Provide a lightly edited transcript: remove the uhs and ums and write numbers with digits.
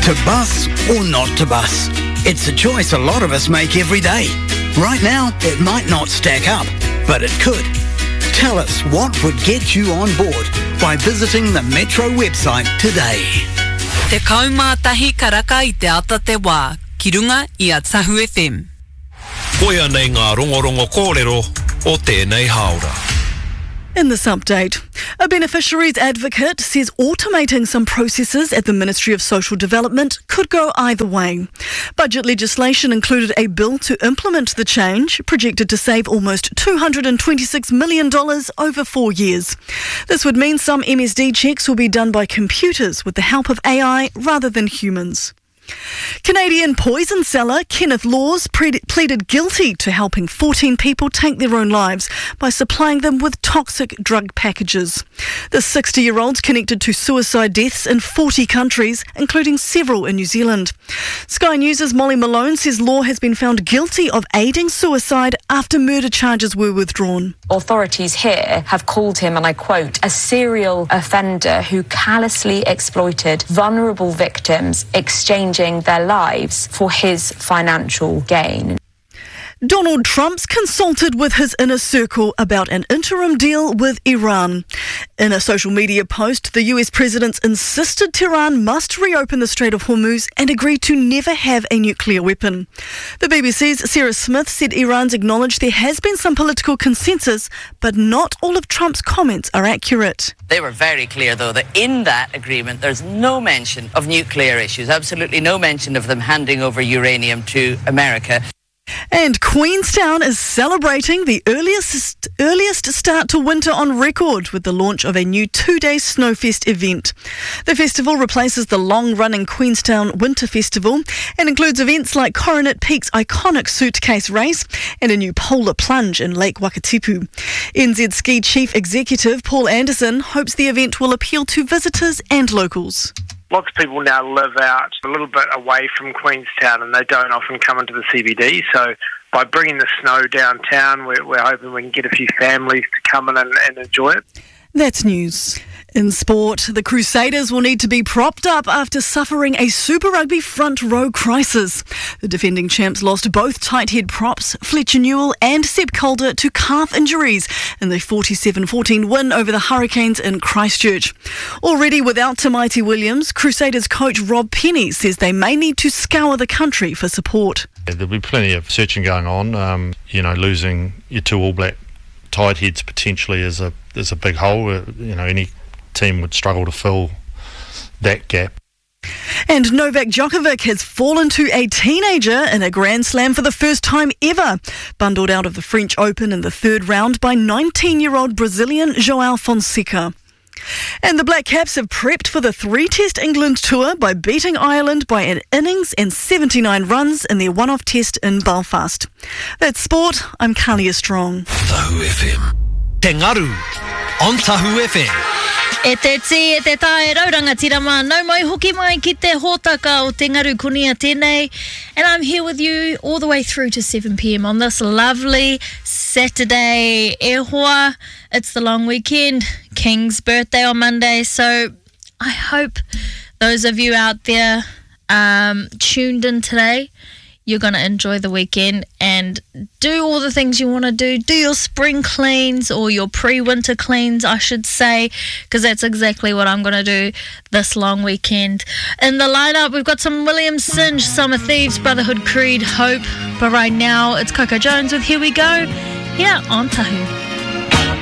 To bus or not to bus? It's a choice a lot of us make every day. Right now, it might not stack up, but it could. Tell us what would get you on board by visiting the Metro website today. Te kaumātahi karaka I te ata te wā, ki runga I a Tahu FM. Koia nei ngā rongorongo kōrero o tēnei haora. In this update, a beneficiaries advocate says automating some processes at the Ministry of Social Development could go either way. Budget legislation included a bill to implement the change, projected to save almost $226 million over 4 years. This would mean some MSD checks will be done by computers with the help of AI rather than humans. Canadian poison seller Kenneth Laws pleaded guilty to helping 14 people take their own lives by supplying them with toxic drug packages. The 60-year-old's connected to suicide deaths in 40 countries, including several in New Zealand. Sky News' Molly Malone says Law has been found guilty of aiding suicide after murder charges were withdrawn. Authorities here have called him, and I quote, a serial offender who callously exploited vulnerable victims, exchanging their lives for his financial gain. Donald Trump's consulted with his inner circle about an interim deal with Iran. In a social media post, the US president insisted Tehran must reopen the Strait of Hormuz and agree to never have a nuclear weapon. The BBC's Sarah Smith said Iran's acknowledged there has been some political consensus, but not all of Trump's comments are accurate. They were very clear, though, that in that agreement there's no mention of nuclear issues, absolutely no mention of them handing over uranium to America. And Queenstown is celebrating the earliest start to winter on record with the launch of a new 2-day Snowfest event. The festival replaces the long-running Queenstown Winter Festival and includes events like Coronet Peak's iconic suitcase race and a new polar plunge in Lake Wakatipu. NZ Ski Chief Executive Paul Anderson hopes the event will appeal to visitors and locals. Lots of people now live out a little bit away from Queenstown and they don't often come into the CBD. So by bringing the snow downtown, we're hoping we can get a few families to come in and enjoy it. That's news. In sport, the Crusaders will need to be propped up after suffering a Super Rugby front row crisis. The defending champs lost both tight head props, Fletcher Newell and Seb Calder, to calf injuries in the 47-14 win over the Hurricanes in Christchurch. Already without Tamaiti Williams, Crusaders coach Rob Penny says they may need to scour the country for support. There'll be plenty of searching going on. Losing your two All Black tight heads potentially is a big hole. Any team would struggle to fill that gap. And Novak Djokovic has fallen to a teenager in a Grand Slam for the first time ever, bundled out of the French Open in the third round by 19-year-old Brazilian João Fonseca. And the Black Caps have prepped for the 3-test England tour by beating Ireland by an innings and 79 runs in their one-off test in Belfast. That's sport. I'm Kalia Strong. Tahu FM. Te Ngaru on Tahu FM. E te ti, e te tae rauranga tirama, nau mai hoki mai ki te hōtaka o te ngaru kunia tēnei. And I'm here with you all the way through to 7 p.m. on this lovely Saturday. E hoa, it's the long weekend, King's birthday on Monday. So I hope those of you out there tuned in today, you're going to enjoy the weekend and do all the things you want to do. Do your spring cleans or your pre-winter cleans, I should say, because that's exactly what I'm going to do this long weekend. In the lineup, we've got some William Singe, Summer Thieves, Brotherhood Creed, Hope. But right now, it's Coco Jones with Here We Go, here on Tahu.